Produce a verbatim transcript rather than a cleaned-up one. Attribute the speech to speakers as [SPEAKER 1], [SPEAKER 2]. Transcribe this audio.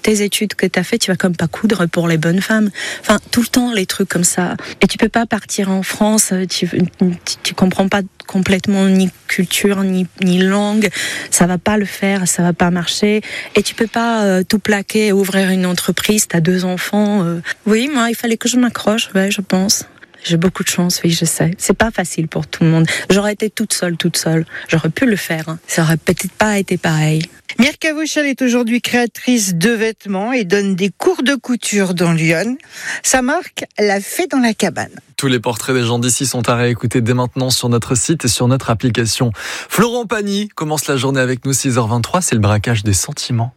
[SPEAKER 1] tes études que tu as fait, tu vas comme pas coudre pour les bonnes femmes. Enfin, tout le temps, les trucs comme ça. Et tu peux pas partir en France, tu, tu, tu comprends pas complètement ni culture, ni, ni langue. Ça va pas le faire, ça va pas marcher. Et tu peux pas euh, tout plaquer et ouvrir une entreprise, t'as deux enfants. Euh. Oui, moi, il fallait que je m'accroche, ouais, je pense. J'ai beaucoup de chance, oui, je sais. C'est pas facile pour tout le monde. J'aurais été toute seule, toute seule. J'aurais pu le faire. Hein. Ça aurait peut-être pas été pareil.
[SPEAKER 2] Mirka Vauchel est aujourd'hui créatrice de vêtements et donne des cours de couture dans Lyon. Sa marque, La Fée dans la cabane.
[SPEAKER 3] Tous les portraits des gens d'ici sont à réécouter dès maintenant sur notre site et sur notre application. Florent Pagny commence la journée avec nous, six heures vingt-trois, c'est le braquage des sentiments.